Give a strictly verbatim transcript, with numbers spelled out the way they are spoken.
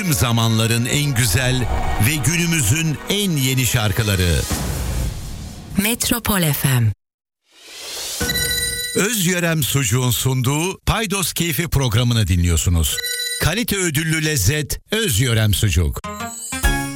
Tüm zamanların en güzel ve günümüzün en yeni şarkıları. Metropol F M. Özyörem Sucuğun sunduğu Paydos Keyfi programını dinliyorsunuz. Kalite ödüllü lezzet Özyörem Sucuk.